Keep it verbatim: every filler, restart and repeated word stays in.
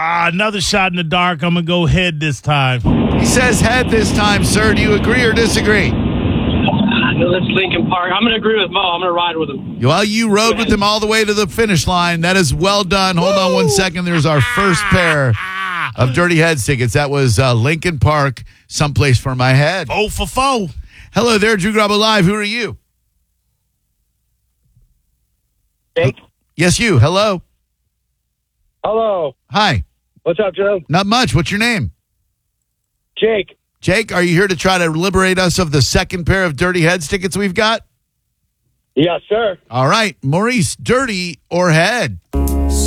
Ah, another shot in the dark. I'm going to go head this time. He says head this time, sir. Do you agree or disagree? Let's Lincoln Park. I'm going to agree with Mo. I'm going to ride with him. Well, you rode with him all the way to the finish line. That is well done. Hold on one second. There's our first pair of Dirty Heads tickets. That was uh, Lincoln Park, Someplace for My Head. Four for four. Hello there, Drew Garabo Live. Who are you? Jake? Yes, you. Hello. Hello. Hi. What's up, Joe? Not much. What's your name? Jake. Jake, are you here to try to liberate us of the second pair of Dirty Heads tickets we've got? Yes, sir. All right. Maurice, dirty or head?